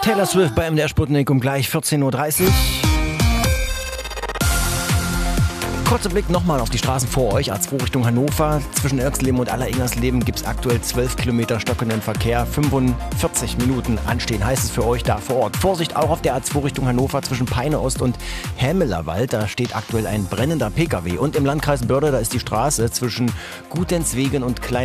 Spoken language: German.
Taylor Swift bei MDR Sputnik um gleich 14.30 Uhr. Kurzer Blick nochmal auf die Straßen vor euch. A2 Richtung Hannover. Zwischen Irxleben und Aller-Ingersleben gibt es aktuell 12 Kilometer stockenden Verkehr. 45 Minuten anstehen heißt es für euch da vor Ort. Vorsicht auch auf der A2 Richtung Hannover zwischen Peine Ost und Hämelerwald. Da steht aktuell ein brennender Pkw. Und im Landkreis Börde, da ist die Straße zwischen Gutenzwegen und Klein